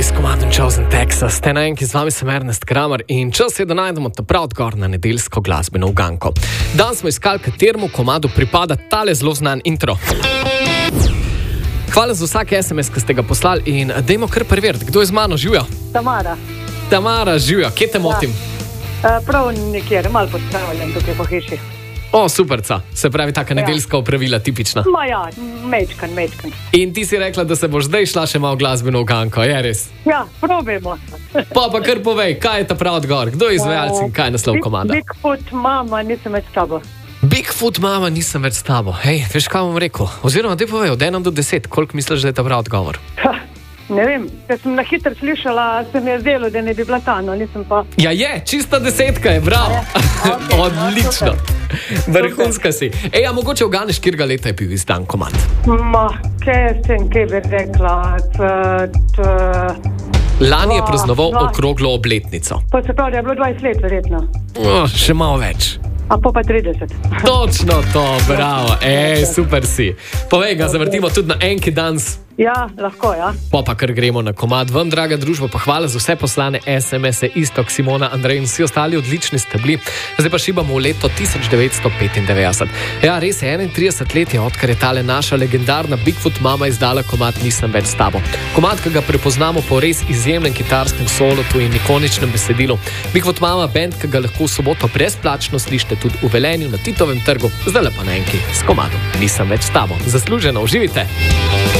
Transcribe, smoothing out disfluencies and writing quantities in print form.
s komadom Chosen Texas. Ste na enki, z vami sem Ernest Kramer in čas je, da najdemo ta prav odgovor na nedeljsko glasbeno uganko. Danes smo iskali, kateremu komadu pripada tale zelo znan intro. Hvala za vsake SMS, ki ste ga poslali in dajmo kar preveriti, kdo je z mano, živjo? Tamara, živjo, kje te motim? Prav nekjer, malo postavljam tukaj po hiši. O, superca, se pravi taka nedeljska opravila, tipična. Ma ja, mečkan. In ti si rekla, da se boš zdaj šla še malo glasbeno uganko, je res? Ja, probajmo. Pa kar povej, kaj je ta prav odgovor, kdo je izvajalec in kaj je naslov komada? Bigfoot, mama, nisem več s tabo. Bigfoot, mama, nisem več s tabo. Hej, veš, kaj bom rekel? Oziroma, te povej, od 1 do 10, koliko misliš, da je ta prav odgovor? Ne vem, ker sem na hitro slišala, se mi je zdelo, da ne bi bila ta, no nisem pa... Ja je, čista 10 je, bravo. Okay, odlično. Vrhunska si. Ej, a mogoče uganeš, kjerga leta je bil izdan komad? Kaj bi rekla? Lani je praznoval okroglo obletnico. Pa se pravi, da je bilo 20 let verjetno. Še malo več. A pa 30. Točno to, bravo. Ej, super si. Povej, ga zavrtimo tudi na enki dans. Ja, lahko, ja. Pa kar gremo na komad. Vam, draga družba, pa hvala za vse poslane SMS-e, Istok, Simona, Andrej in vsi ostali odlični ste bili. Zdaj pa šibamo v leto 1995. Ja, res je, 31 let je, odkar je tale naša legendarna Bigfoot mama izdala komad Nisem več s tabo. Komad, ki ga prepoznamo po res izjemnem kitarskem solotu in ikoničnem besedilu. Bigfoot mama, band, ki ga lahko v soboto brezplačno slišite tudi v Velenju na Titovem trgu, zdaj pa na enki s komadom Nisem več s tabo. Zasluženo, uživite!